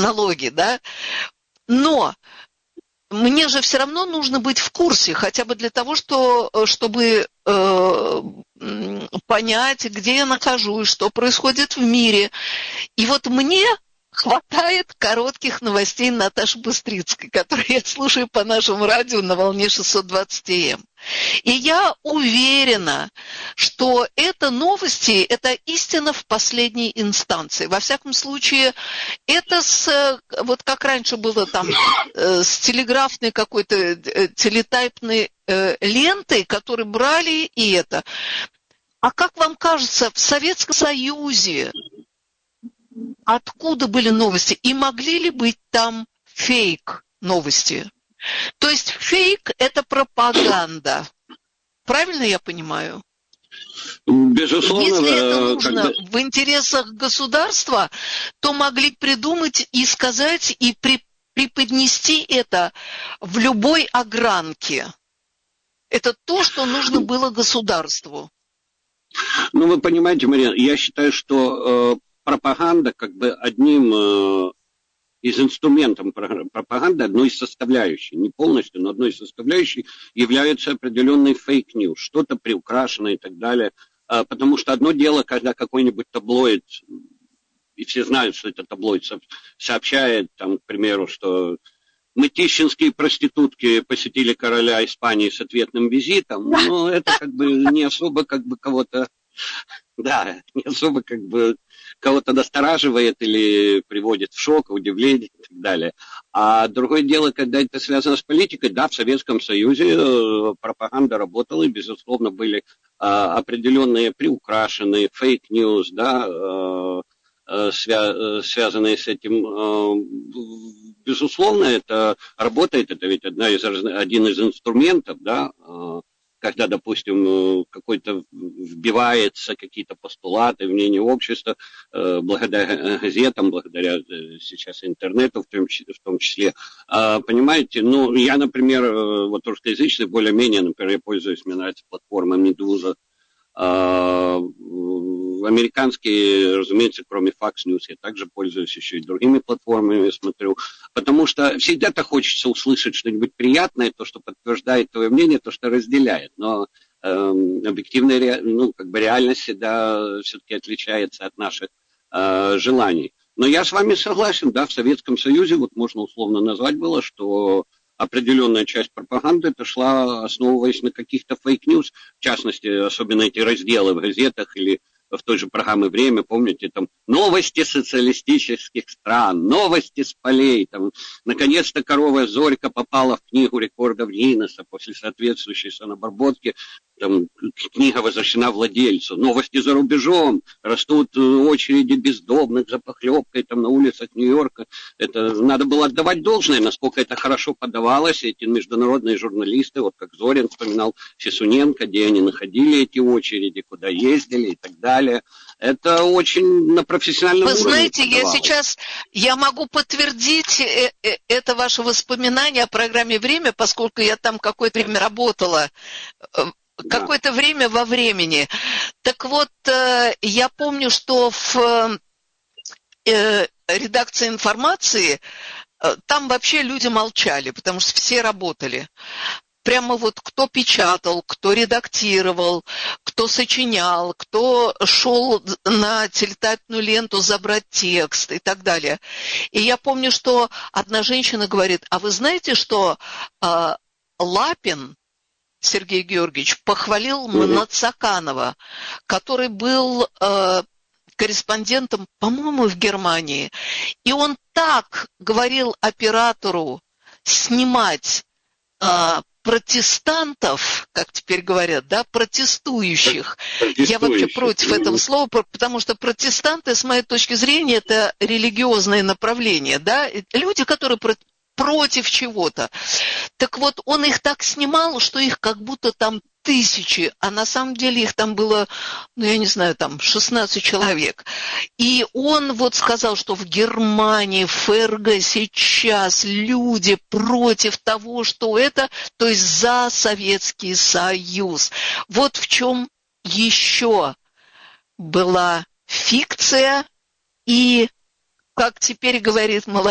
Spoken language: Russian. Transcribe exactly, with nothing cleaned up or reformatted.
налоги, да? Но мне же все равно нужно быть в курсе, хотя бы для того, что, чтобы э, понять, где я нахожусь, что происходит в мире. И вот мне хватает коротких новостей Наташи Быстрицкой, которые я слушаю по нашему радио на волне шестьсот двадцать эй эм. И я уверена, что это новости, это истина в последней инстанции. Во всяком случае, это с, вот как раньше было там, с телеграфной какой-то, телетайпной лентой, которые брали и это. А как вам кажется, в Советском Союзе откуда были новости? И могли ли быть там фейк-новости? То есть фейк – это пропаганда. Правильно я понимаю? Безусловно. Если это нужно когда... в интересах государства, то могли придумать и сказать, и при, преподнести это в любой огранке. Это то, что нужно было государству. Ну, вы понимаете, Мария, я считаю, что э, пропаганда как бы одним э, из инструментов пропаганды, одной из составляющих, не полностью, но одной из составляющих является определенный фейк-ньюс, что-то приукрашенное и так далее. Э, потому что одно дело, когда какой-нибудь таблоид, и все знают, что это таблоид, сообщает, там, к примеру, что мытищинские проститутки посетили короля Испании с ответным визитом, но это как бы не особо как бы кого-то, да, не особо как бы кого-то настораживает или приводит в шок, удивление и так далее. А другое дело, когда это связано с политикой, да, в Советском Союзе пропаганда работала, и, безусловно, были а, определенные приукрашенные фейк-ньюс, да, а, Свя- связанные с этим, безусловно, это работает, это ведь одна из, один из инструментов, да, когда, допустим, какой-то вбивается какие-то постулаты, мнения общества, благодаря газетам, благодаря сейчас интернету в том числе, в том числе. Понимаете, ну, я, например, вот русскоязычный, более-менее, например, я пользуюсь, мне нравится платформа «Медуза», американские, разумеется, кроме Fox News, я также пользуюсь еще и другими платформами, смотрю, потому что всегда-то хочется услышать что-нибудь приятное, то, что подтверждает твое мнение, то, что разделяет, но э, объективная, ну, как бы реальность всегда все-таки отличается от наших э, желаний. Но я с вами согласен, да, в Советском Союзе, вот можно условно назвать было, что определенная часть пропаганды это шла, основываясь на каких-то фейк-ньюс, в частности, особенно эти разделы в газетах или в той же программе «Время», помните, там, новости социалистических стран, новости с полей, там, наконец-то корова Зорька попала в книгу рекордов Гиннесса после соответствующей самообработки, там, книга возвращена владельцу, новости за рубежом, растут очереди бездомных за похлебкой там на улицах Нью-Йорка, это надо было отдавать должное, насколько это хорошо подавалось, эти международные журналисты, вот как Зорин вспоминал Сисуненко, где они находили эти очереди, куда ездили и так далее. Это очень на профессиональном уровне. Вы уровне знаете, подавалось. Я сейчас, я могу подтвердить это ваше воспоминание о программе «Время», поскольку я там какое-то время работала, какое-то да. время во времени. Так вот, я помню, что в редакции «Информации» там вообще люди молчали, потому что все работали. Прямо вот кто печатал, кто редактировал, кто сочинял, кто шел на телетайпную ленту забрать текст и так далее. И я помню, что одна женщина говорит, а вы знаете, что э, Лапин Сергей Георгиевич похвалил Мнацаканова, который был э, корреспондентом, по-моему, в Германии. И он так говорил оператору снимать э, протестантов, как теперь говорят, да, протестующих. протестующих. Я вообще против этого слова, потому что протестанты, с моей точки зрения, это религиозное направление, да, люди, которые против чего-то. Так вот, он их так снимал, что их как будто там тысячи, а на самом деле их там было, ну, я не знаю, там шестнадцать человек. И он вот сказал, что в Германии, в ФРГ сейчас люди против того, что это, то есть за Советский Союз. Вот в чем еще была фикция и, как теперь говорит молодежь,